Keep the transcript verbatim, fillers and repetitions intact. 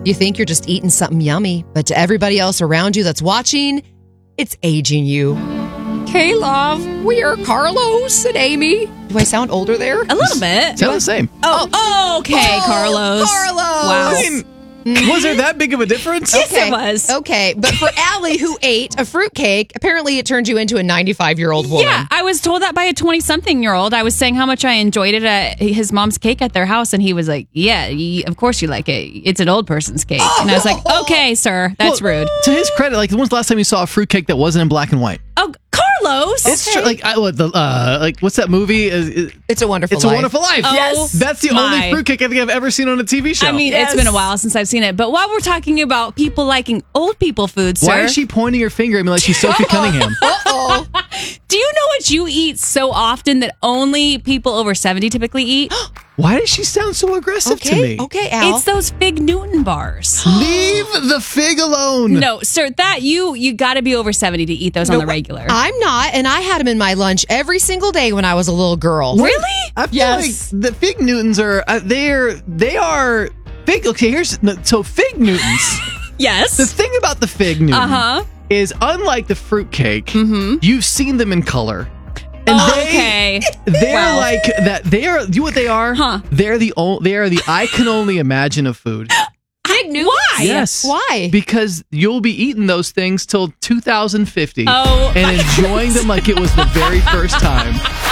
You think you're just eating something yummy, but to everybody else around you that's watching, it's aging you. Okay, love, we are Carlos and Amy. Do I sound older there? A little bit. Sound the same. Oh, oh okay, Oh, Carlos. Carlos. Wow. I mean, was there that big of a difference? Yes, Okay. it was. Okay, but for Allie, who ate a fruitcake, apparently it turned you into a ninety-five-year-old woman. Yeah, I was told that by a twenty-something-year-old. I was saying how much I enjoyed it at his mom's cake at their house, and he was like, yeah, y- of course you like it. It's an old person's cake. And I was like, okay, sir, that's Well, rude. To his credit, like, when's the last time you saw a fruitcake that wasn't in black and white? Oh, Carlos! It's true. Like, I, what, the, uh, like, what's that movie? Uh, it- It's a Wonderful It's Life. a Wonderful Life. Oh, Yes. That's the my. only fruitcake I think I've ever seen on a T V show. I mean, it's been a while since I've seen it. But while we're talking about people liking old people food, sir, why is she pointing her finger at me like she's Sophie Cunningham? Uh-oh. do you know what you eat so often that only people over seventy typically eat? Why does she sound so aggressive to Okay, me? okay, Al. It's those Fig Newton bars. Leave the fig alone. No, sir, that you you got to be over seventy to eat those on the regular. I'm not, and I had them in my lunch every single day when I was a little girl. Really? I feel Yes. like the fig Newtons are uh, they're they are fig. Okay, here's so fig Newtons. Yes. The thing about the fig Newton Uh-huh. is, unlike the fruitcake, Mm-hmm. you've seen them in color. And Oh, they, okay. they're Well. like that. They are. You know what they are? Huh. They're the o- They are the I can only imagine of food. Fig Newtons? Why? Yes. Why? Because you'll be eating those things till two thousand fifty Oh, and enjoying them like it was the very first time.